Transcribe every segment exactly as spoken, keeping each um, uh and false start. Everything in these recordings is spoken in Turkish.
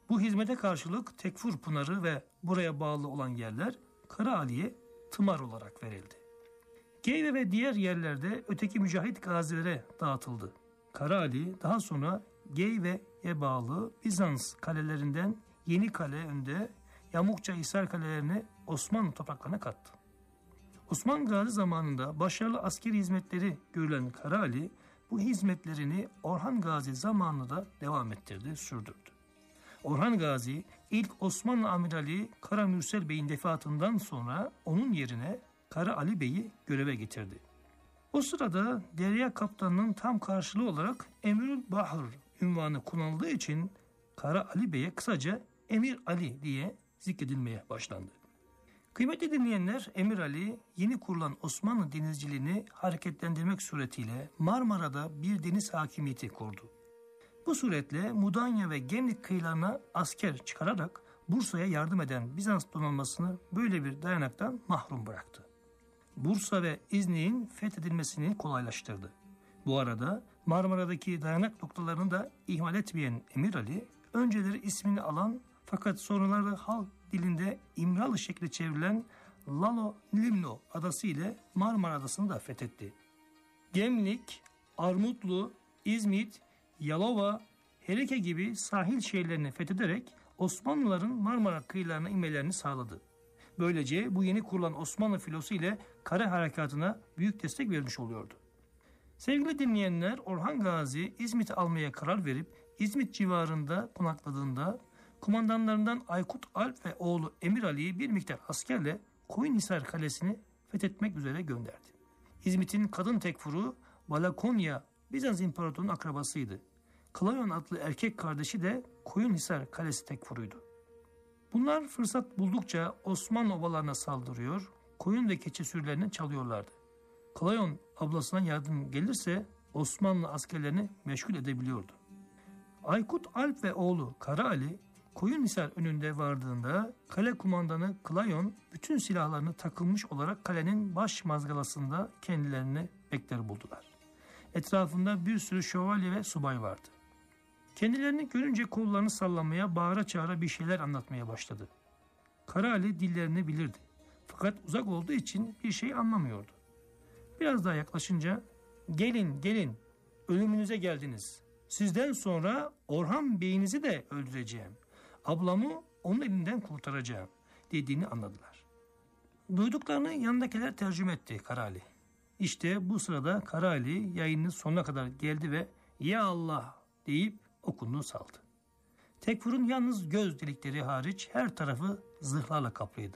Bu hizmete karşılık Tekfur Pınarı ve buraya bağlı olan yerler Kara Ali'ye tımar olarak verildi. Geyve ve diğer yerlerde öteki mücahit gazilere dağıtıldı. Kara Ali daha sonra Geyve'ye bağlı Bizans kalelerinden Yenikale önde Yamukça Hisar kalelerini Osmanlı topraklarına kattı. Osman Gazi zamanında başarılı askeri hizmetleri görülen Kara Ali bu hizmetlerini Orhan Gazi zamanında da devam ettirdi, sürdürdü. Orhan Gazi ilk Osmanlı amirali Kara Mürsel Bey'in vefatından sonra onun yerine Kara Ali Bey'i göreve getirdi. O sırada Derya Kaptanı'nın tam karşılığı olarak Emirül Bahr ünvanı kullanıldığı için Kara Ali Bey'e kısaca Emir Ali diye zikredilmeye başlandı. Kıymetli dinleyenler, Emir Ali yeni kurulan Osmanlı denizciliğini hareketlendirmek suretiyle Marmara'da bir deniz hakimiyeti kurdu. Bu suretle Mudanya ve Gemlik kıyılarına asker çıkararak Bursa'ya yardım eden Bizans donanmasını böyle bir dayanaktan mahrum bıraktı. Bursa ve İznik'in fethedilmesini kolaylaştırdı. Bu arada Marmara'daki dayanak noktalarını da ihmal etmeyen Emir Ali, önceleri ismini alan fakat sonraları halk dilinde İmralı şekli çevrilen Lalo Limno adası ile Marmara Adası'nı da fethetti. Gemlik, Armutlu, İzmit, Yalova, Hereke gibi sahil şehirlerini fethederek Osmanlıların Marmara kıyılarına inmelerini sağladı. Böylece bu yeni kurulan Osmanlı filosu ile kara harekatına büyük destek vermiş oluyordu. Sevgili dinleyenler, Orhan Gazi İzmit'i almaya karar verip İzmit civarında konakladığında kumandanlarından Aykut Alp ve oğlu Emir Ali'yi bir miktar askerle Koyunhisar Kalesi'ni fethetmek üzere gönderdi. İzmit'in kadın tekfuru Balakonya Bizans İmparatorluğu'nun akrabasıydı. Klayon adlı erkek kardeşi de Koyunhisar Kalesi tekfuruydu. Bunlar fırsat buldukça Osmanlı obalarına saldırıyor, koyun ve keçi sürülerini çalıyorlardı. Klayon ablasına yardım gelirse Osmanlı askerlerini meşgul edebiliyordu. Aykut Alp ve oğlu Kara Ali Koyunhisar önünde vardığında kale kumandanı Klayon bütün silahlarını takılmış olarak kalenin baş mazgalasında kendilerini bekler buldular. Etrafında bir sürü şövalye ve subay vardı. Kendilerini görünce kollarını sallamaya, bağıra çağıra bir şeyler anlatmaya başladı. Kara Ali dillerini bilirdi. Fakat uzak olduğu için bir şey anlamıyordu. Biraz daha yaklaşınca "Gelin, gelin, ölümünüze geldiniz. Sizden sonra Orhan Bey'inizi de öldüreceğim. Ablamı onun elinden kurtaracağım" dediğini anladılar. Duyduklarını yanındakiler tercüme etti Kara Ali. İşte bu sırada Kara Ali yayının sonuna kadar geldi ve "Ya Allah" deyip okunduğu saldı. Tekfur'un yalnız göz delikleri hariç her tarafı zırhlarla kaplıydı.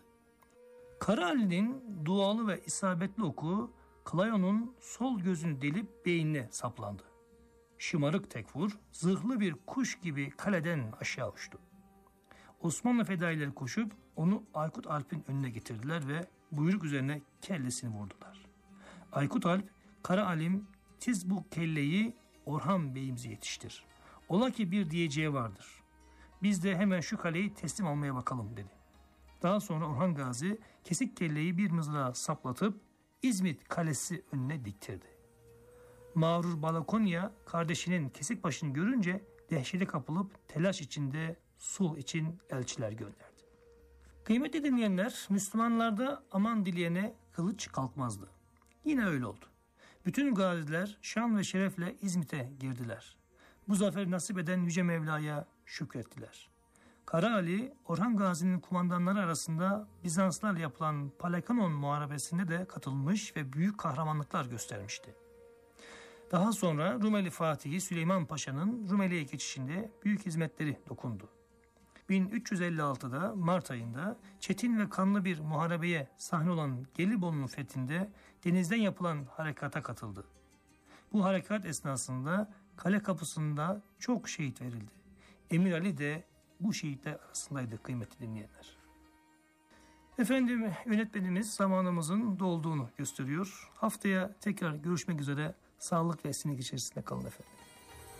Kara Ali'nin dualı ve isabetli oku Klayon'un sol gözünü delip beynine saplandı. Şımarık Tekfur zırhlı bir kuş gibi kaleden aşağı uçtu. Osmanlı fedaileri koşup onu Aykut Alp'in önüne getirdiler ve buyruk üzerine kellesini vurdular. Aykut Alp, "Kara Alim, tiz bu kelleyi Orhan Bey'imize yetiştir. Ola ki bir diyeceği vardır. Biz de hemen şu kaleyi teslim almaya bakalım" dedi. Daha sonra Orhan Gazi kesik kelleyi bir mızrağa saplatıp İzmit Kalesi önüne diktirdi. Mağrur Balakonya kardeşinin kesik başını görünce dehşete kapılıp telaş içinde sulh için elçiler gönderdi. Kıymetli dinleyenler, Müslümanlarda aman dileyene kılıç kalkmazdı. Yine öyle oldu. Bütün gaziler şan ve şerefle İzmit'e girdiler. Bu zaferi nasip eden Yüce Mevla'ya şükrettiler. Kara Ali, Orhan Gazi'nin kumandanları arasında Bizanslarla yapılan Palekanon Muharebesi'nde de katılmış ve büyük kahramanlıklar göstermişti. Daha sonra Rumeli Fatihi Süleyman Paşa'nın Rumeli'ye geçişinde büyük hizmetleri dokundu. bin üç yüz elli altıda Mart ayında çetin ve kanlı bir muharebeye sahne olan Gelibolu'nun fethinde denizden yapılan harekata katıldı. Bu harekat esnasında kale kapısında çok şehit verildi. Emir Ali de bu şehitler arasındaydı kıymetli dinleyenler. Efendim, yönetmenimiz zamanımızın dolduğunu gösteriyor. Haftaya tekrar görüşmek üzere. Sağlık ve sinir içerisinde kalın efendim.